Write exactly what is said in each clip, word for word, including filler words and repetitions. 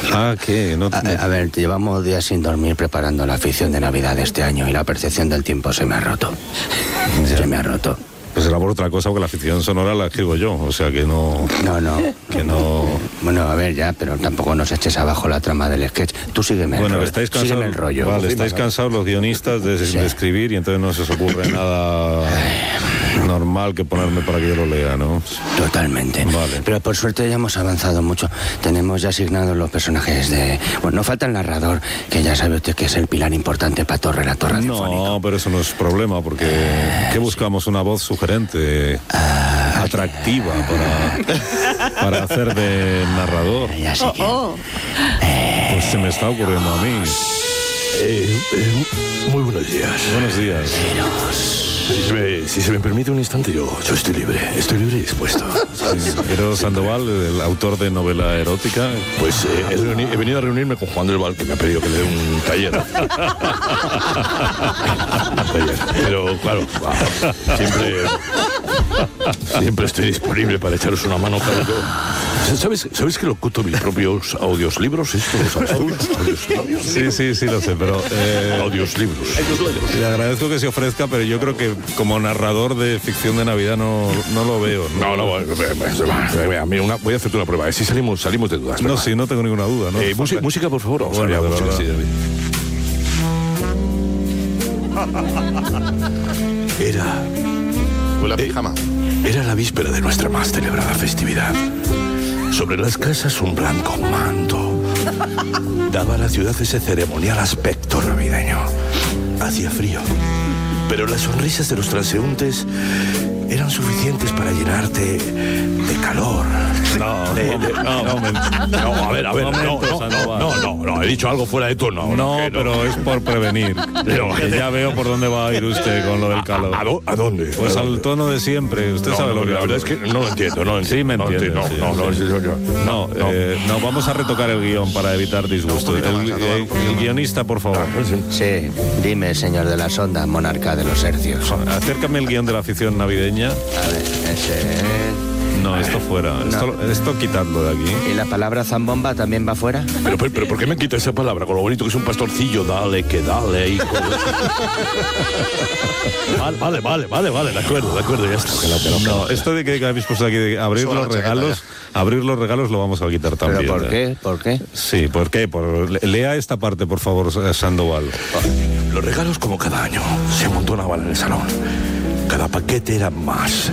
Ah, ¿qué? No, a, a ver, llevamos días sin dormir preparando la ficción de Navidad de este año y la percepción del tiempo se me ha roto. Se me ha roto. Pues será por otra cosa, porque la ficción sonora la escribo yo, o sea que no... No, no. Que no... Bueno, a ver, ya, pero tampoco nos eches abajo la trama del sketch. Tú sígueme el Bueno, rollo. estáis cansados, Sígueme el rollo. vale, estáis cansados los guionistas de, Sí. de escribir y entonces no se os ocurre nada normal que ponerme para que yo lo lea, ¿no? Totalmente. Vale. Pero por suerte ya hemos avanzado mucho. Tenemos ya asignados los personajes de... Bueno, no falta el narrador, que ya sabe usted que es el pilar importante para todo relato radiofónico. No, pero eso no es problema, porque ¿qué buscamos? Una voz sugerente, Ah, atractiva para, para hacer de narrador. ya sé que... Oh, Pues se me está ocurriendo a mí. Eh, eh, muy buenos días. Buenos días. Si se, me, si se me permite un instante, yo, yo estoy libre. Estoy libre y dispuesto. Sí, Pero Sandoval, el autor de novela erótica. Pues eh, he, reuni- he venido a reunirme con Juan del Val, que me ha pedido que le dé un taller. Un taller. Pero claro, va, siempre, siempre estoy disponible para echaros una mano. Claro, yo- ¿Sabes, ¿Sabes que locuto mis propios audiolibros? ¿Esto lo sabes tú? Audiolibros. Sí, sí, sí lo sé, pero eh, Audiolibros. le agradezco que se ofrezca, pero yo creo que como narrador de ficción de Navidad no, no lo veo. No, no, bueno, a mí una, voy a hacerte una prueba. A ver si salimos, salimos de dudas. No, sí, no tengo ninguna duda, ¿no? Eh, música, música, por favor. Vamos Bueno, allá, de música, verdad. sí, David. Era, Hola, pijama. era la víspera de nuestra más celebrada festividad. Sobre las casas un blanco manto daba a la ciudad ese ceremonial aspecto navideño. Hacía frío, pero las sonrisas de los transeúntes eran suficientes para llenarte de calor. No, De- de- no, no, momento. no, a ver, a ver, no, Momento, no, no, Sandoval. no, no, no, he dicho algo fuera de tono. No, que pero es por prevenir. Pero- Que ya veo por dónde va a ir usted con lo del calor. ¿A, dó- a dónde? Pues ¿A al dónde? tono de siempre. Usted No, sabe no, lo que la hablo. verdad es que no lo entiendo, no lo entiendo. Sí, me no lo entiende. entiendo, sí, No, no, sí. no, no, No, no, no. eh, no, vamos a retocar el guión para evitar disgusto. El, el- el guionista, por favor. Sí, dime, señor de la sonda, monarca de los hercios. Acércame el guión de la afición navideña. A ver, ese... No, esto fuera. Esto, esto quitadlo de aquí. ¿Y la palabra zambomba también va fuera? Pero, pero, pero ¿por qué me quita esa palabra? Con lo bonito que es un pastorcillo, dale, que dale, hijo. Vale, vale, vale, vale, vale, de acuerdo, de acuerdo, ya está. Que la- que la- No, esto de que habéis puesto aquí de abrir Suena los la chaqueta regalos, abrir los regalos lo vamos a quitar también. ¿Pero por ¿eh? qué? ¿Por qué? Sí, ¿por qué? Por, le- lea esta parte, por favor, Sandoval. Los regalos, como cada año, se amontonaban en el salón. Cada paquete era más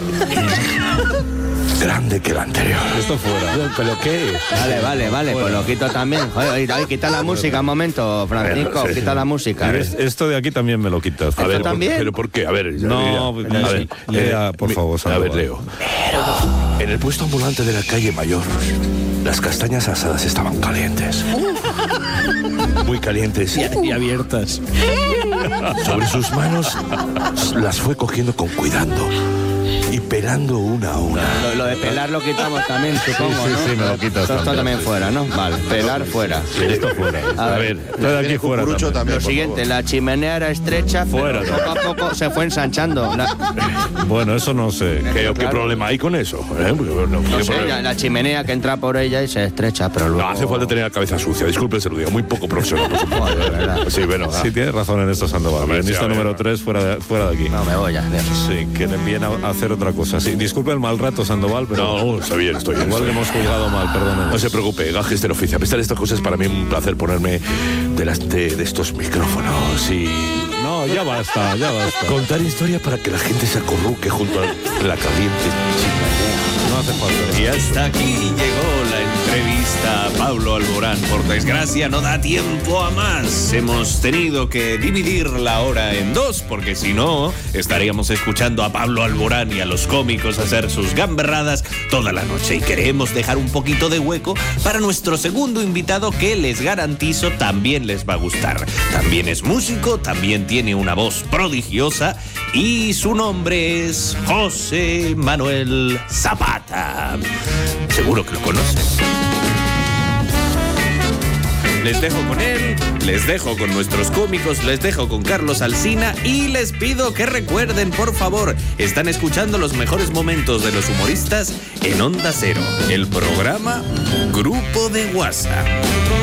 grande que el anterior. Esto fuera. ¿Pero qué? Vale, vale, vale, pues lo quito también. Joder, oye, oye, quita la música un momento, Francisco, Sí, sí. quita la música. Es- Esto de aquí también me lo quitas. A ver, ¿por- también? ¿pero por qué? A ver, ya- No, ya- no, a sí. ver, Lea, eh, por mi- favor, A Sandoval. ver, leo. En el puesto ambulante de la calle Mayor, las castañas asadas estaban calientes. Muy calientes. Y abiertas. Sobre sus manos las fue cogiendo con cuidado y pelando una a una. Lo, lo de pelar lo quitamos también, supongo, sí, ¿no? sí, me lo quitas Esto también, también sí. fuera, ¿no? Vale, pelar fuera. Esto fuera. A A ver, ver, esto de aquí fuera. Cucurucho también. también, Lo por siguiente, favor. la chimenea era estrecha, Fuera. pero poco a poco se fue ensanchando. La, Bueno, eso no sé. ¿Qué, Claro. qué problema hay con eso? ¿Eh? No, no ¿qué sé, problema? la, la chimenea que entra por ella y se estrecha, pero luego... No hace falta tener la cabeza sucia, disculpe, se lo digo, muy poco profesional, por supuesto. Joder, ¿verdad? Sí, bueno, ah. Sí, tienes razón en esto, Sandoval. A ver, sí, Guionista a ver, número a ver. tres, fuera de, fuera de aquí. No, me voy ya. adiós. Sí, que le envíen a a hacer otra cosa. Sí, disculpe el mal rato, Sandoval, pero No, no, está bien, estoy bien. igual le estoy hemos juzgado mal, perdónenme. No se preocupe, gajes del oficio. A pesar de estas cosas, para mí es un placer ponerme delante de estos micrófonos y No, ya basta, ya basta. contar historias para que la gente se acurruque junto a la caliente chimenea. No hace falta. Y hasta aquí llegó la entrevista a Pablo Alborán. Por desgracia no da tiempo a más. Hemos tenido que dividir la hora en dos, porque si no, estaríamos escuchando a Pablo Alborán y a los cómicos hacer sus gamberradas toda la noche. Y queremos dejar un poquito de hueco para nuestro segundo invitado, que les garantizo también les va a gustar. También es músico, también tiene una voz prodigiosa y su nombre es José Manuel Zapata. Seguro que lo conocen. Les dejo con él, les dejo con nuestros cómicos, les dejo con Carlos Alsina y les pido que recuerden, por favor, están escuchando los mejores momentos de los humoristas en Onda Cero, el programa Grupo de WhatsApp.